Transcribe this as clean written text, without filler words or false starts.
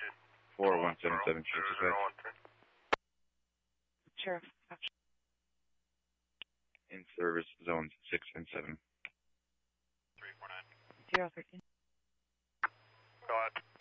4177 Sheriff. In service zones 6 and 7. 013. Go ahead.